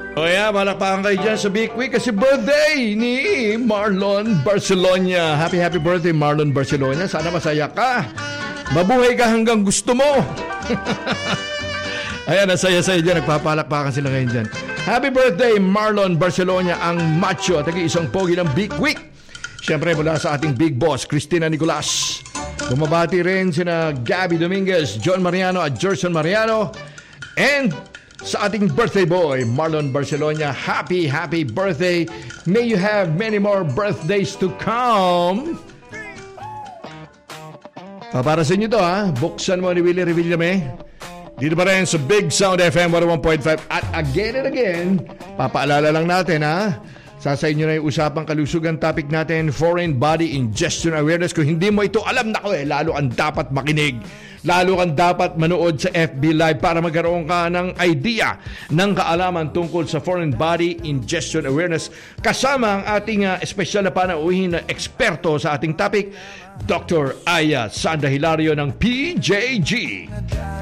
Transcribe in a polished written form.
O yeah, malakpakan kayo dyan sa Big Week kasi birthday ni Marlon Barcelona. Happy birthday, Marlon Barcelona. Sana masaya ka. Mabuhay ka hanggang gusto mo. Ayan, nasaya-saya dyan. Nagpapalakpakan sila ngayon dyan. Happy birthday, Marlon Barcelona, ang macho at isang pogi ng Big Week. Siyempre, mula sa ating big boss, Cristina Nicolas. Bumabati rin sina Gabby Dominguez, John Mariano at Gerson Mariano. And sa ating birthday boy, Marlon Barcelona, happy birthday. May you have many more birthdays to come. Para sa inyo to ha, buksan mo ni Willie Revillame. Dito pa rin sa Big Sound FM 101.5. At again and again, papaalala lang natin ha, sa inyo na yung usapang kalusugan topic natin, foreign body ingestion awareness. Kung hindi mo ito alam, nako lalo kang dapat makinig. Lalo kang dapat manood sa FB Live para magkaroon ka ng idea ng kaalaman tungkol sa foreign body ingestion awareness. Kasama ang ating espesyal na panauhin na eksperto sa ating topic, Dr. Aya Sandra Hilario ng PJG.